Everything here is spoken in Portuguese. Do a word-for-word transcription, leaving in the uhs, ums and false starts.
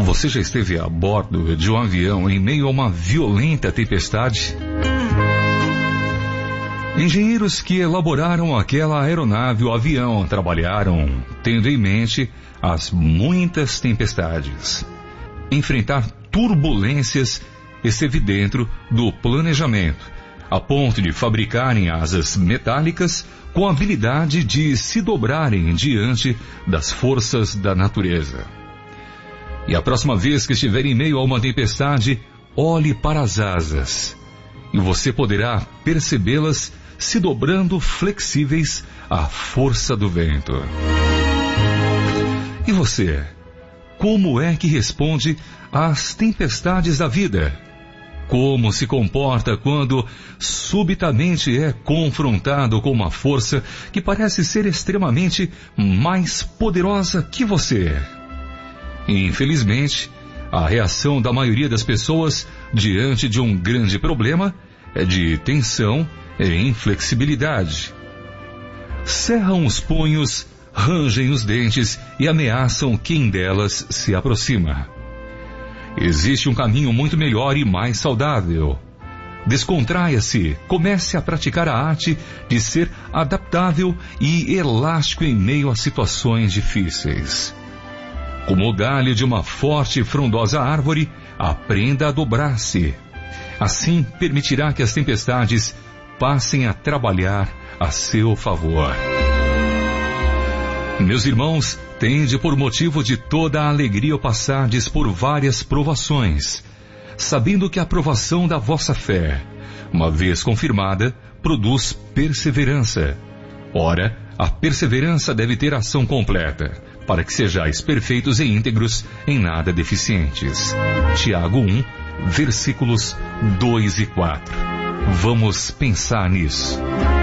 Você já esteve a bordo de um avião em meio a uma violenta tempestade? Engenheiros que elaboraram aquela aeronave ou avião trabalharam tendo em mente as muitas tempestades. Enfrentar turbulências esteve dentro do planejamento, a ponto de fabricarem asas metálicas com a habilidade de se dobrarem diante das forças da natureza. E a próxima vez que estiver em meio a uma tempestade, olhe para as asas, e você poderá percebê-las se dobrando flexíveis à força do vento. E você, como é que responde às tempestades da vida? Como se comporta quando subitamente é confrontado com uma força que parece ser extremamente mais poderosa que você? Infelizmente, a reação da maioria das pessoas diante de um grande problema é de tensão e inflexibilidade. Cerram os punhos, rangem os dentes e ameaçam quem delas se aproxima. Existe um caminho muito melhor e mais saudável. Descontraia-se, comece a praticar a arte de ser adaptável e elástico em meio a situações difíceis. Como o galho de uma forte e frondosa árvore, aprenda a dobrar-se. Assim permitirá que as tempestades passem a trabalhar a seu favor. Meus irmãos, tende por motivo de toda a alegria passardes por várias provações, sabendo que a provação da vossa fé, uma vez confirmada, produz perseverança. Ora, a perseverança deve ter ação completa, para que sejais perfeitos e íntegros, em nada deficientes. Tiago um, versículos dois e quatro. Vamos pensar nisso.